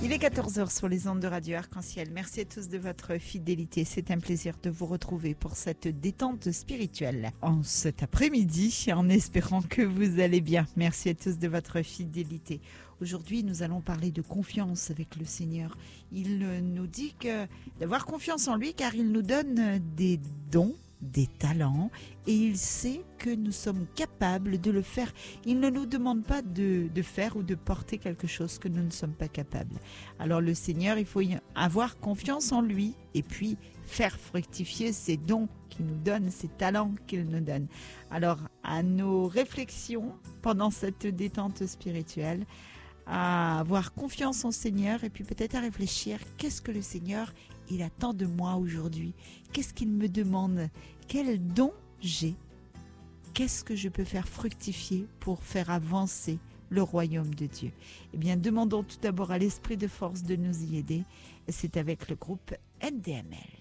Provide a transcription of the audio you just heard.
Il est 14 heures sur les ondes de Radio Arc-en-Ciel. Merci à tous de votre fidélité. C'est un plaisir de vous retrouver pour cette détente spirituelle en cet après-midi, en espérant que vous allez bien. Merci à tous de votre fidélité. Aujourd'hui, nous allons parler de confiance avec le Seigneur. Il nous dit d'avoir confiance en lui car il nous donne des dons, des talents, et il sait que nous sommes capables de le faire. Il ne nous demande pas de faire ou de porter quelque chose que nous ne sommes pas capables. Alors le Seigneur, il faut avoir confiance en lui et puis faire fructifier ces dons qu'il nous donne, ces talents qu'il nous donne. Alors à nos réflexions pendant cette détente spirituelle, à avoir confiance en Seigneur et puis peut-être à réfléchir, qu'est-ce que le Seigneur il attend de moi aujourd'hui? Qu'est-ce qu'il me demande? Quel don j'ai? Qu'est-ce que je peux faire fructifier pour faire avancer le royaume de Dieu? Eh bien, demandons tout d'abord à l'Esprit de force de nous y aider. Et c'est avec le groupe NDML.